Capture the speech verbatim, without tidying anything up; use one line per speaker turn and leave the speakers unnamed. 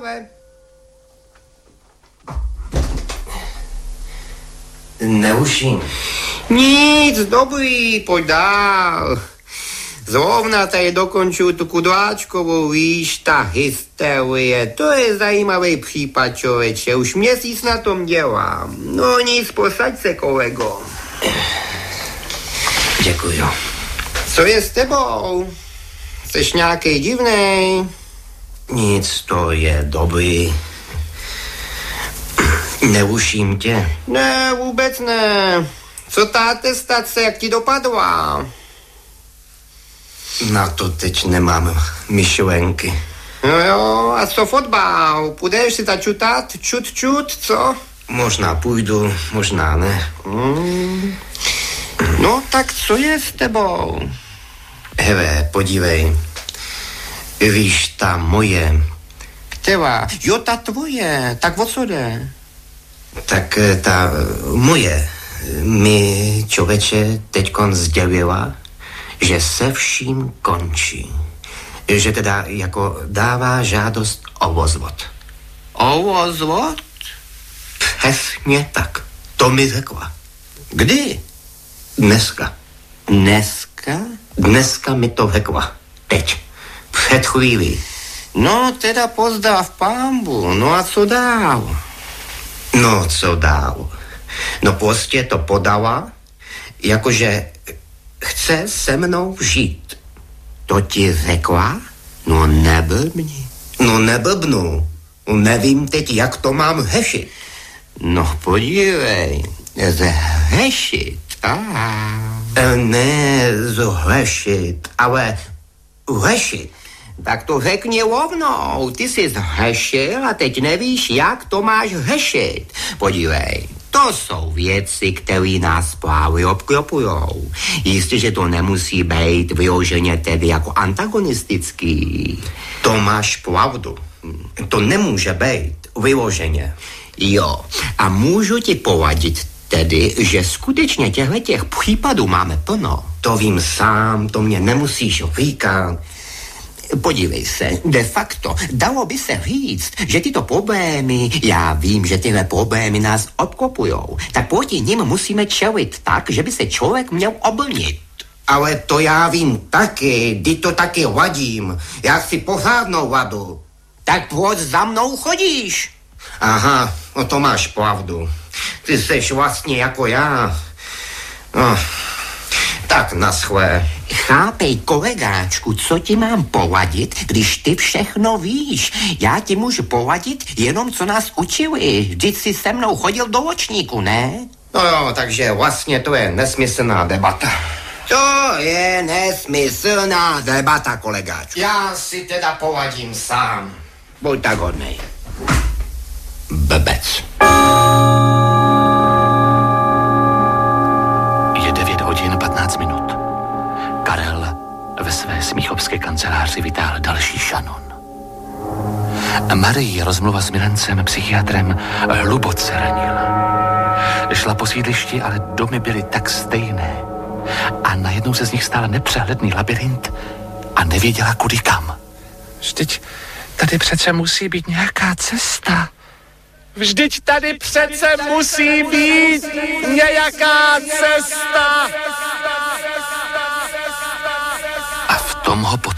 pánové.
Neuším.
Nic, dobrý, pojď dál. Zrovna tady dokončuju tu kudláčkovou, víš, ta hysterie. To je zajímavý případ, člověče. Už měsíc na tom dělám. No nic, posaď se, kolego.
Děkuju.
Co je s tebou? Jseš nějaký divnej?
Nic, to je dobrý. Neuším tě.
Ne, vůbec ne. Co ta atestace, jak ti dopadla?
Na to teď nemám myšlenky.
No jo, a co fotbal? Půjdeš si začutat? Čut, čut, co?
Možná půjdu, možná ne.
Hmm. No, tak co je s tebou?
Hele, podívej. Víš, ta moje...
Která? Jo, ta tvoje. Tak o co jde?
Tak ta moje mi, člověče, teďkon sdělila, že se vším končí. Že teda jako dává žádost o rozvod.
O rozvod?
Přesně tak. To mi řekla.
Kdy?
Dneska.
Dneska?
Dneska mi to řekla. Teď. Před chvílí.
No, teda pozdrav pánbu. No a co dál?
No, co dál? No prostě to podala, jakože chce se mnou žít.
To ti řekla? No neblbni.
No neblbnu. Nevím teď, jak to mám řešit.
No podívej, zhešit. Ah.
E, ne zhešit, ale řešit.
Tak to řekni rovnou, ty jsi zhešil a teď nevíš, jak to máš řešit. Podívej, to jsou věci, které nás právě obklopujou. Jistě, že to nemusí být vyloženě tedy jako antagonistický.
To máš pravdu. To nemůže být vyloženě.
Jo, a můžu ti poradit tedy, že skutečně těchto těch případů máme plno.
To vím sám, to mě nemusíš říkat.
Podívej se, de facto, dalo by se říct, že tyto problémy, já vím, že tyhle problémy nás obklopujou, tak proti nim musíme čelit tak, že by se člověk měl obrnit.
Ale to já vím taky, kdy to taky ladím. Já si pořádnou ladu.
Tak proč za mnou chodíš?
Aha, no to máš pravdu. Ty seš vlastně jako já. No, tak naschle.
Chápej, kolegáčku, co ti mám poradit, když ty všechno víš. Já ti můžu poradit jenom, co nás učili. Vždyť jsi se mnou chodil do ročníku, ne?
No jo, takže vlastně to je nesmyslná debata.
To je nesmyslná debata, kolegáčku.
Já si teda poradím sám.
Buď tak hodnej. Blbec.
Je devět hodin patnáct minut. Karel ve své smíchovské kanceláři vytáhl další šanon. Marii rozmluva s milencem psychiatrem hluboce ranila. Šla po sídlišti, ale domy byly tak stejné. A najednou se z nich stál nepřehledný labirint a nevěděla kudy kam.
Vždyť tady přece musí být nějaká cesta. Vždyť tady přece musí být nějaká cesta.
A v tom ho potřebovala.